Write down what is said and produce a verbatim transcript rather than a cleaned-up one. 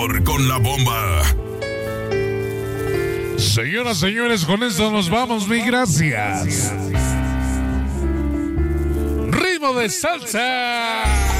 Con la bomba. Señoras, señores, con esto nos vamos, mi gracias. Ritmo de salsa.